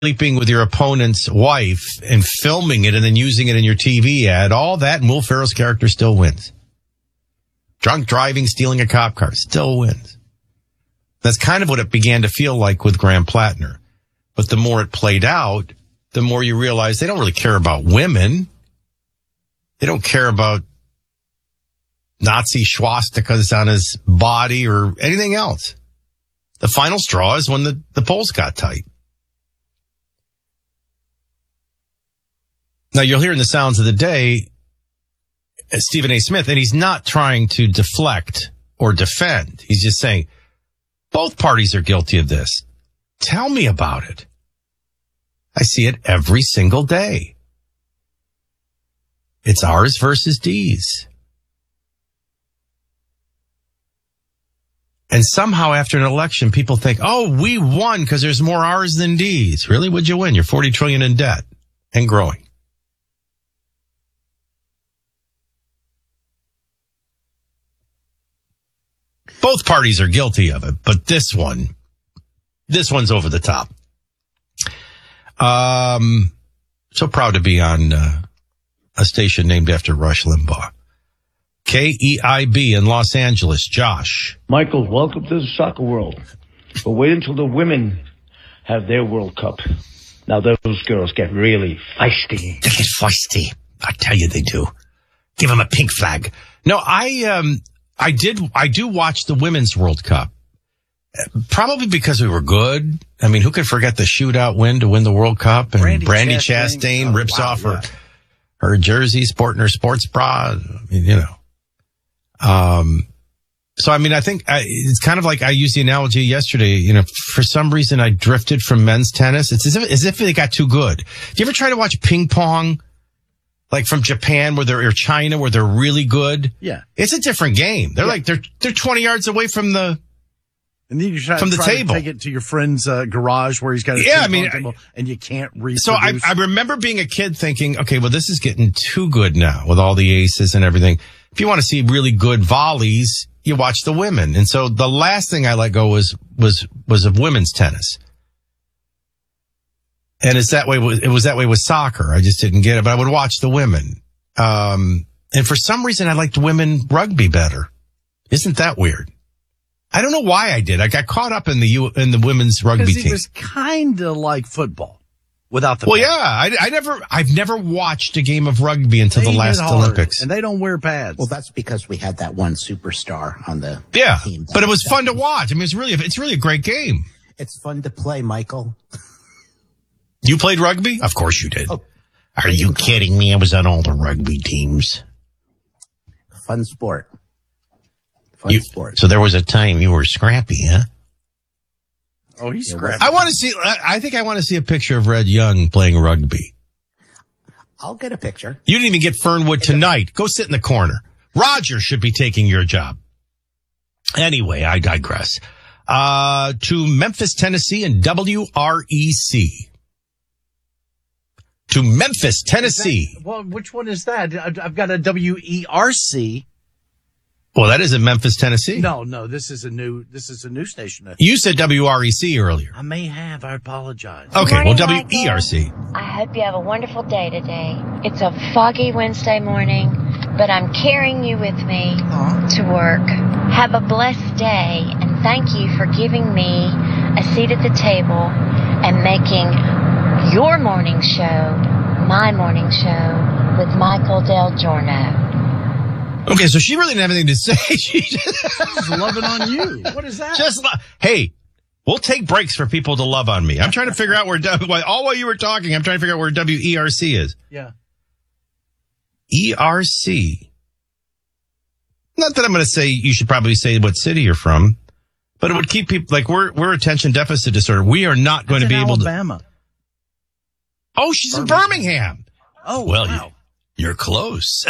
sleeping with your opponent's wife and filming it and then using it in your TV ad, all that, and Will Ferrell's character still wins. Drunk driving, stealing a cop car, still wins. That's kind of what it began to feel like with Graham Plattner. But the more it played out, the more you realize they don't really care about women. They don't care about Nazi swastikas on his body or anything else. The final straw is when the polls got tight. Now, you'll hear in the sounds of the day, Stephen A. Smith, and he's not trying to deflect or defend. He's just saying, both parties are guilty of this. Tell me about it. I see it every single day. It's ours versus D's. And somehow after an election, people think, oh, we won because there's more R's than D's. Really? What'd you win? You're $40 trillion in debt and growing. Both parties are guilty of it, but this one's over the top. So proud to be on a station named after Rush Limbaugh. KEIB in Los Angeles. Josh. Michael, welcome to the soccer world. But wait until the women have their World Cup. Now those girls get really feisty. They get feisty. I tell you they do. Give them a pink flag. No, I do watch the Women's World Cup. Probably because we were good. I mean, who could forget the shootout win to win the World Cup? And Brandi Chastain rips off her jersey, sporting her sports bra. I mean, you know. So, I mean, I think it's kind of like I used the analogy yesterday. You know, for some reason I drifted from men's tennis. It's as if they got too good. Do you ever try to watch ping pong? Like from Japan or China where they're really good? Yeah. It's a different game. They're like, they're 20 yards away from the And then you try to take it to your friend's garage where he's got a table, and you can't reproduce. So I remember being a kid thinking, okay, well, this is getting too good now with all the aces and everything. If you want to see really good volleys, you watch the women. And so the last thing I let go was of women's tennis. And it was that way with soccer. I just didn't get it, but I would watch the women. And for some reason, I liked women rugby better. Isn't that weird? I don't know why I did. I got caught up in the women's rugby team. It was kind of like football without the. Well, yeah, I've never watched a game of rugby until the last Olympics, and they don't wear pads. Well, that's because we had that one superstar on the team. But it was fun to watch. I mean, it's really a great game. It's fun to play, Michael. You played rugby? Of course you did. Oh, are you kidding me? I was on all the rugby teams. Fun sport. Sport. So there was a time you were scrappy, huh? Oh, he's scrappy. I think I want to see a picture of Red Young playing rugby. I'll get a picture. You didn't even get Fernwood tonight. Go sit in the corner. Roger should be taking your job. Anyway, I digress. To Memphis, Tennessee and WREC. To Memphis, Tennessee. Which one is that? I've got a WERC. Well, that isn't Memphis, Tennessee. No, this is a new station. You said WREC earlier. I may have. I apologize. Okay, morning, well, WERC. Michael. I hope you have a wonderful day today. It's a foggy Wednesday morning, but I'm carrying you with me to work. Have a blessed day, and thank you for giving me a seat at the table and making your morning show my morning show with Michael Del Giorno. Okay, so she really didn't have anything to say. She's loving on you. What is that? Hey, we'll take breaks for people to love on me. I'm trying to figure out while you were talking, I'm trying to figure out where WERC is. Yeah. ERC. Not that I'm going to say you should probably say what city you're from, but it would keep people, like we're attention deficit disorder. We are not going to be able to. Alabama. Oh, she's in Birmingham. Oh, well, wow. You're close.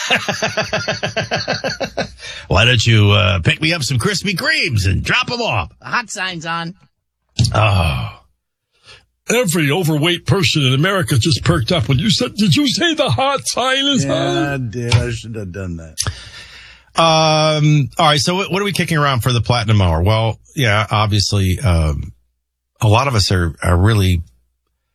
Why don't you pick me up some Krispy Kremes and drop them off? The hot sign's on. Oh. Every overweight person in America just perked up when you said, did you say the hot sign is on? Yeah, I did. I should have done that. All right. So what are we kicking around for the Platinum Hour? Well, yeah, obviously, a lot of us are really